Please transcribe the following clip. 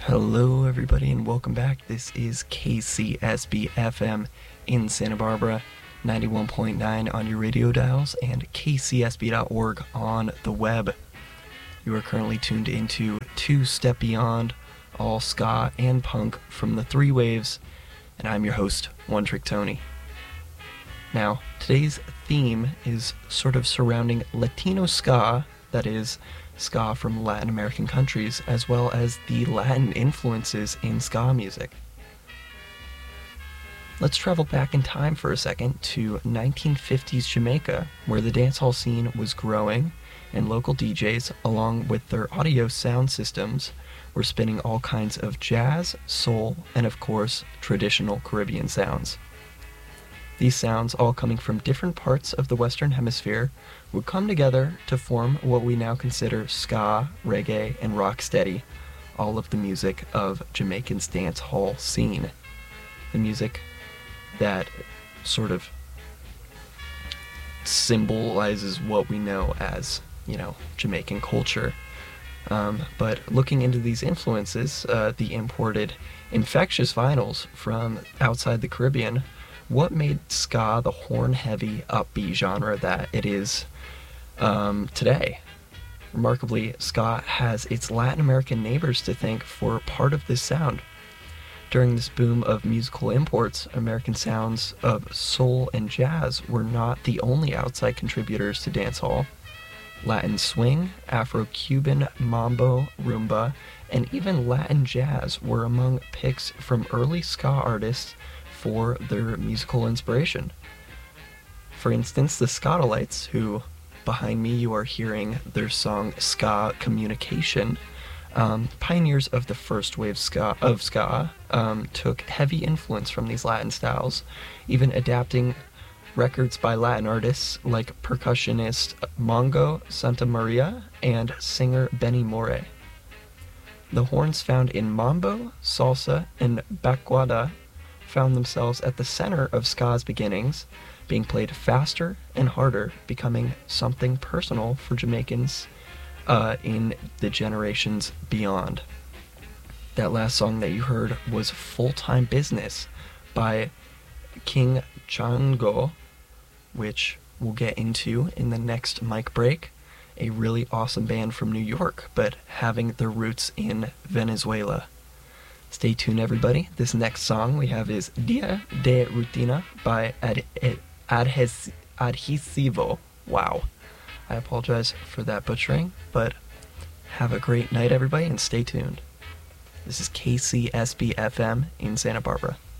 Hello everybody and welcome back. This is KCSB FM in Santa Barbara, 91.9 on your radio dials and kcsb.org on the web. You are currently tuned into Two Step Beyond, all ska and punk from the Three Waves, and I'm your host, One Trick Tony. Now, today's theme is sort of surrounding Latino ska, that is, ska from Latin American countries, as well as the Latin influences in ska music. Let's travel back in time for a second to 1950s Jamaica, where the dancehall scene was growing, and local DJs, along with their audio sound systems, were spinning all kinds of jazz, soul, and of course, traditional Caribbean sounds. These sounds, all coming from different parts of the Western Hemisphere, would come together to form what we now consider ska, reggae, and rocksteady, all of the music of Jamaican's dance hall scene. The music that sort of symbolizes what we know as, Jamaican culture. But looking into these influences, the imported infectious vinyls from outside the Caribbean, what made ska the horn-heavy, upbeat genre that it is today? Remarkably, ska has its Latin American neighbors to thank for part of this sound. During this boom of musical imports, American sounds of soul and jazz were not the only outside contributors to dancehall. Latin swing, Afro-Cuban, mambo, rumba, and even Latin jazz were among picks from early ska artists for their musical inspiration. For instance, the Skatalites, who, behind me you are hearing their song Ska Communication, pioneers of the first wave of ska, took heavy influence from these Latin styles, even adapting records by Latin artists like percussionist Mongo Santa Maria and singer Benny Moré. The horns found in mambo, salsa, and baguada found themselves at the center of ska's beginnings, being played faster and harder, becoming something personal for Jamaicans in the generations beyond. That last song that you heard was Full-Time Business by King Chango, which we'll get into in the next mic break. A really awesome band from New York, but having their roots in Venezuela. Stay tuned, everybody. This next song we have is Dia de Rutina by Adhesivo. Wow. I apologize for that butchering, but have a great night, everybody, and stay tuned. This is KCSB FM in Santa Barbara.